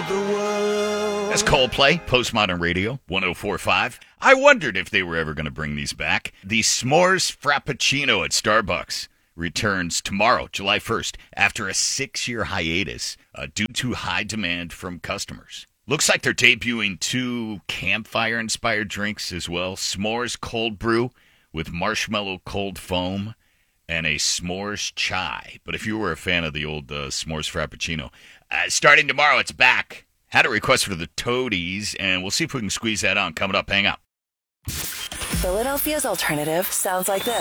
the world. That's Coldplay, Postmodern Radio, 104.5. I wondered if they were ever going to bring these back. The S'mores Frappuccino at Starbucks returns tomorrow, July 1st, after a 6-year hiatus due to high demand from customers. Looks like they're debuting 2 campfire-inspired drinks as well. S'mores Cold Brew with marshmallow cold foam and a s'mores chai. But if you were a fan of the old S'mores Frappuccino, starting tomorrow, it's back. Had a request for the Toadies, and we'll see if we can squeeze that on. Coming up, hang out. Philadelphia's alternative sounds like this.